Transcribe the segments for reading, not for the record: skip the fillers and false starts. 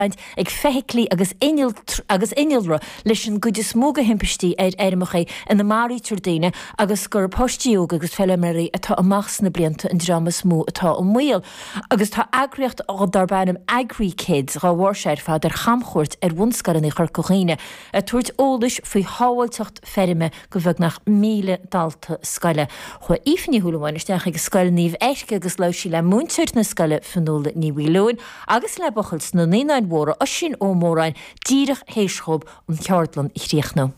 ag fehiclí agus inilra leis an goide smóga himpistí éireachché in na marí turdíine agus gur postíoga agus fellmarí atá amachs na blianta an drama smó atá ó muil. Agus tá agriocht á darbanam Agri Kids rá Warshire fad chamchúirt bhunscaran í churcochéine. A tuairt ólis faoi háhailteacht ferime go bheith nach míle dalta scaile. Chua ífní húlamáin isteach ag scail níomh éisce agus leisí le múntirt na scaile fanúla ní bhílóin agus le bochals na néáin mhóra as sin ó móráin díirech héischob an Ceardlan i Chríochnú.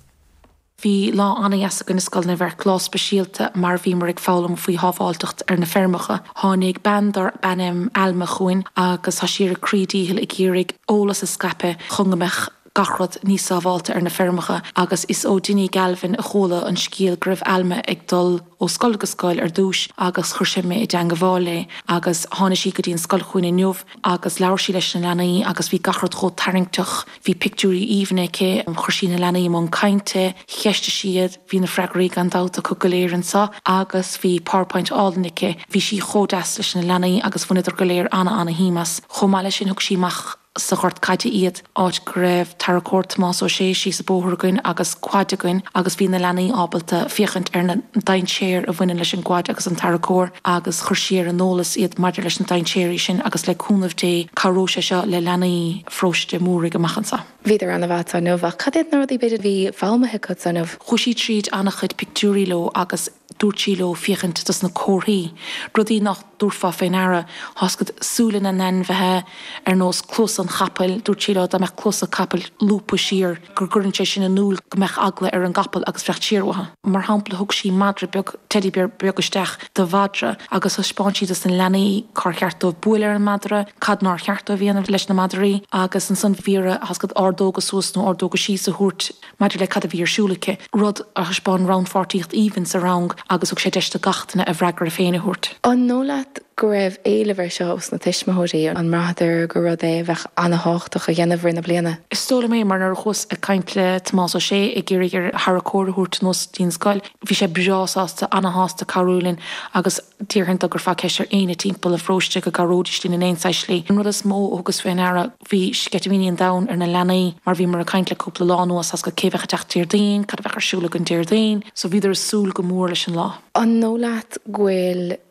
Bhí lá anna dheasa go na scoilna bhar chlás speisialta mar bhí mar ag fálam faoi hábháilteacht ar na fermacha. Tháinig bandar benim alma chuin agus tá siar a crídíhil ag iarraigh ólas a scape chungamach gachrod níos sábháilte ar na fermacha agus is ó duine galvin a chola an scíal gribh alma ag dul ó scoil go scoil ar dúis agus chuirseime i deanga bhála agus tháina sí go dtíon scoil chuoine neamh agus leabhar sí leis na leanaí agus bhí gachrod chó taringteach bhí pictúrí íomhna ché an chuirsí na leanaí món cainte cheiste siad hí na freigraí gan dáta chu go léir an sa agus bhí PowerPoint álannice bhí sí chódas leis na leanaí agus bhuiidir go léir anna hímas chomáile sin thug síach sa chort caite iad áit greibh taracórt más ó sé sí sa bóthragain agus cuaidagain agus bhí na leanaí ábalta fiochant ar na dain séir a bhainean leis an gcuaid agus an taracór agus chuirséir an nólas iad maidir leis an dain séirí sin agus le cúnamh dé caróise seo le leanaí froiste múraigh amachchansa. Bhíidir anna bhat an nómh cadéad nóirí beidir bhí bhálmathe chu san nómh. Chúsí tríd annach chud pictúrí lo agus dúirtíló fiochant tas na cóthaí. Rudí nach dúrfa féin ara hascad súlan an nenmhethe ar nós clós an chapel dúirtíló da meach clós a capel lúpa sír gur gurint sé sin an núl go meach agla ar an gapel agus frecht síorhatha. Mar hampla thug sí madra beag teddybear beagisteach de vadra agus a spáintí das an leanaí car cheartó buil ar an madra cadnar cheartó bhíanamh leis na madraí agus an san víra hascad ardóga suas nó ardóga sí sa húrt maidir le cad a bhí ar siúlacha rud a spáin round 40 even sa rang agus ug sé deiste gachtainna a bhreagar a féine húrt. An nólaat go raibh éilehar seo os na tuismathirí an mraidir go rud é bheith anhachtach a dhéanamh na bliana. Is tóla mé mar nar chus a caiimple Tomás ó sé ag ggéir ar Haracóirthúirt nos tín scoil. Bhí sé breásásta anhaasta carúlinn agus tíorthaint gur fa ceisir aine timppla a fróiste go garódistí na éonsáislí. An rud is mó agus féin ara bhí scetimíon dam ar na leanaí mar bhí mar a caiimple cúpla lá nuas as go céhhecha teach tíir daon, cad bheith arsúla an tíir daon, so bhíidir súl go mór leis an lá. An nólaat ghfuil